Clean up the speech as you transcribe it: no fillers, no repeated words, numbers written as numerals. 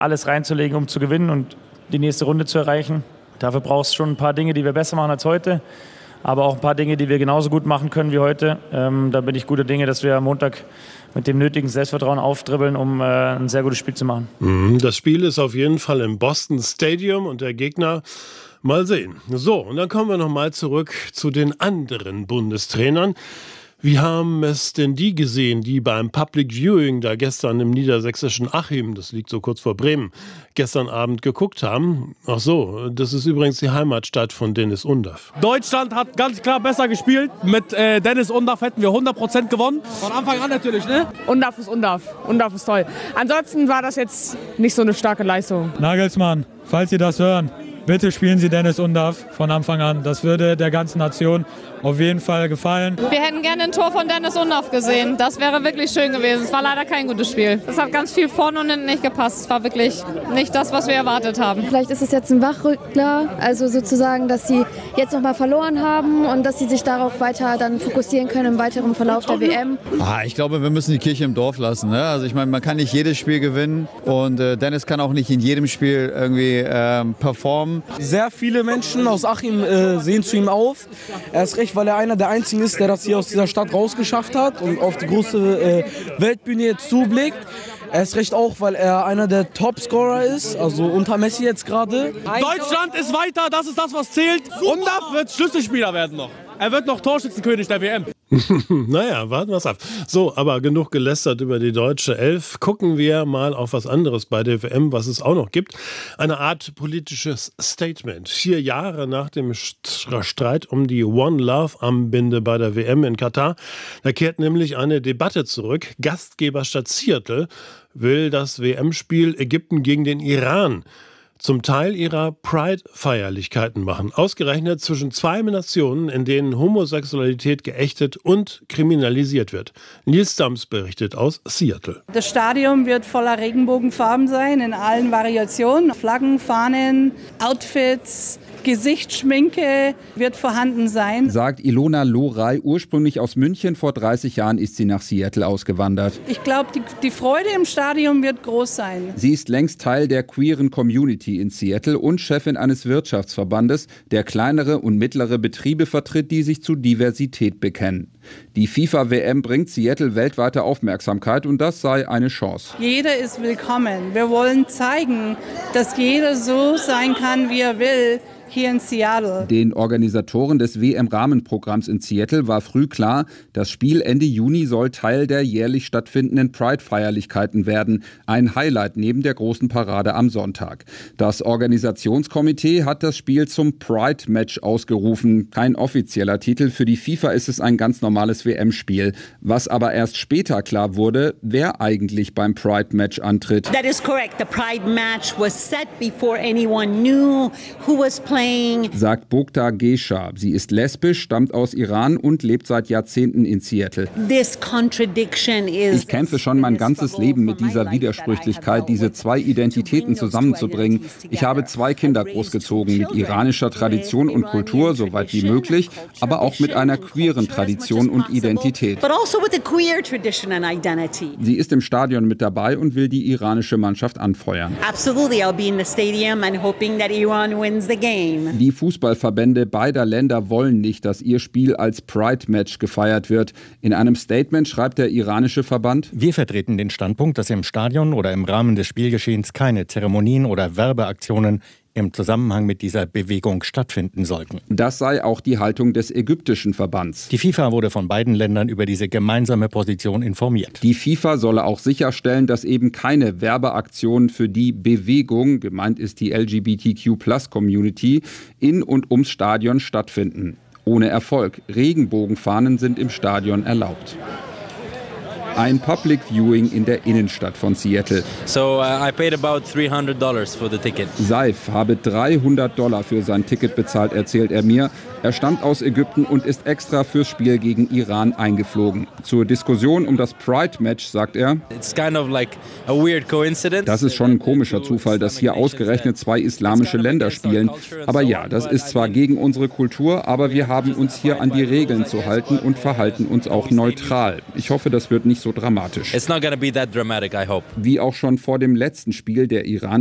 alles reinzulegen, um zu gewinnen und die nächste Runde zu erreichen. Dafür brauchst du schon ein paar Dinge, die wir besser machen als heute, aber auch ein paar Dinge, die wir genauso gut machen können wie heute. Da bin ich guter Dinge, dass wir am Montag mit dem nötigen Selbstvertrauen aufdribbeln, um ein sehr gutes Spiel zu machen. Das Spiel ist auf jeden Fall im Boston Stadium und der Gegner, mal sehen. So, und dann kommen wir nochmal zurück zu den anderen Bundestrainern. Wie haben es denn die gesehen, die beim Public Viewing da gestern im niedersächsischen Achim, das liegt so kurz vor Bremen, gestern Abend geguckt haben? Ach so, das ist übrigens die Heimatstadt von Dennis Undaff. Deutschland hat ganz klar besser gespielt. Mit Dennis Undaff hätten wir 100% gewonnen. Von Anfang an natürlich, ne? Undaff ist Undaff. Undaff ist toll. Ansonsten war das jetzt nicht so eine starke Leistung. Nagelsmann, falls Sie das hören, bitte spielen Sie Dennis Undaff von Anfang an. Das würde der ganzen Nation auf jeden Fall gefallen. Wir hätten gerne ein Tor von Dennis Undaff gesehen. Das wäre wirklich schön gewesen. Es war leider kein gutes Spiel. Es hat ganz viel vorne und hinten nicht gepasst. Es war wirklich nicht das, was wir erwartet haben. Vielleicht ist es jetzt ein Wachrückler, also sozusagen, dass sie jetzt nochmal verloren haben und dass sie sich darauf weiter dann fokussieren können im weiteren Verlauf der WM. Ich glaube, wir müssen die Kirche im Dorf lassen. Ne? Also ich meine, man kann nicht jedes Spiel gewinnen und Dennis kann auch nicht in jedem Spiel irgendwie performen. Sehr viele Menschen aus Achim sehen zu ihm auf. Erst recht, weil er einer der Einzigen ist, der das hier aus dieser Stadt rausgeschafft hat und auf die große Weltbühne jetzt zublickt. Erst recht auch, weil er einer der Topscorer ist, also unter Messi jetzt gerade. Deutschland ist weiter, das ist das, was zählt. Undaff wird Schlüsselspieler werden noch. Er wird noch Torschützenkönig der WM. Naja, warten wir es ab. So, aber genug gelästert über die deutsche Elf. Gucken wir mal auf was anderes bei der WM, was es auch noch gibt. Eine Art politisches Statement. 4 Jahre nach dem Streit um die One Love-Armbinde bei der WM in Katar. Da kehrt nämlich eine Debatte zurück. Gastgeberstadt Seattle will das WM-Spiel Ägypten gegen den Iran zum Teil ihrer Pride-Feierlichkeiten machen. Ausgerechnet zwischen 2 Nationen, in denen Homosexualität geächtet und kriminalisiert wird. Nils Dams berichtet aus Seattle. Das Stadion wird voller Regenbogenfarben sein, in allen Variationen. Flaggen, Fahnen, Outfits, Gesichtsschminke wird vorhanden sein. Sagt Ilona Loray, ursprünglich aus München. Vor 30 Jahren ist sie nach Seattle ausgewandert. Ich glaube, die Freude im Stadion wird groß sein. Sie ist längst Teil der queeren Community in Seattle und Chefin eines Wirtschaftsverbandes, der kleinere und mittlere Betriebe vertritt, die sich zu Diversität bekennen. Die FIFA-WM bringt Seattle weltweite Aufmerksamkeit und das sei eine Chance. Jeder ist willkommen. Wir wollen zeigen, dass jeder so sein kann, wie er will. Hier in Seattle. Den Organisatoren des WM-Rahmenprogramms in Seattle war früh klar, das Spiel Ende Juni soll Teil der jährlich stattfindenden Pride-Feierlichkeiten werden. Ein Highlight neben der großen Parade am Sonntag. Das Organisationskomitee hat das Spiel zum Pride-Match ausgerufen. Kein offizieller Titel. Für die FIFA ist es ein ganz normales WM-Spiel. Was aber erst später klar wurde, wer eigentlich beim Pride-Match antritt. That is correct. The Pride-Match was set before anyone knew who was playing. Sagt Bogda Gesha. Sie ist lesbisch, stammt aus Iran und lebt seit Jahrzehnten in Seattle. Ich kämpfe schon mein ganzes Leben mit dieser Widersprüchlichkeit, diese 2 Identitäten zusammenzubringen. Ich habe 2 Kinder großgezogen mit iranischer Tradition und Kultur, soweit wie möglich, aber auch mit einer queeren Tradition und Identität. Sie ist im Stadion mit dabei und will die iranische Mannschaft anfeuern. Absolutely, I'll be in the stadium and hoping that Iran wins the game. Die Fußballverbände beider Länder wollen nicht, dass ihr Spiel als Pride-Match gefeiert wird. In einem Statement schreibt der iranische Verband: Wir vertreten den Standpunkt, dass im Stadion oder im Rahmen des Spielgeschehens keine Zeremonien oder Werbeaktionen im Zusammenhang mit dieser Bewegung stattfinden sollten. Das sei auch die Haltung des ägyptischen Verbands. Die FIFA wurde von beiden Ländern über diese gemeinsame Position informiert. Die FIFA solle auch sicherstellen, dass eben keine Werbeaktionen für die Bewegung, gemeint ist die LGBTQ+-Community, in und ums Stadion stattfinden. Ohne Erfolg. Regenbogenfahnen sind im Stadion erlaubt. Ein Public Viewing in der Innenstadt von Seattle. I paid about $300 for the ticket. Saif habe $300 für sein Ticket bezahlt, erzählt er mir. Er stammt aus Ägypten und ist extra fürs Spiel gegen Iran eingeflogen. Zur Diskussion um das Pride-Match sagt er: It's kind of like a weird coincidence. Das ist schon ein komischer Zufall, dass hier ausgerechnet 2 islamische Länder spielen. Aber ja, das ist zwar gegen unsere Kultur, aber wir haben uns hier an die Regeln zu halten und verhalten uns auch neutral. Ich hoffe, das wird nicht so dramatisch. It's not going to be that dramatic, I hope. Wie auch schon vor dem letzten Spiel der Iran